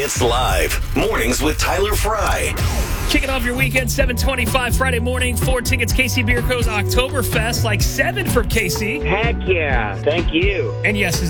Hits Live. Mornings with Tyler Fry. Kicking off your weekend, 7:25 Friday morning. 4 tickets, KC Beer Co.'s Oktoberfest. Like 7 from KC. Heck yeah. Thank you. And yes, his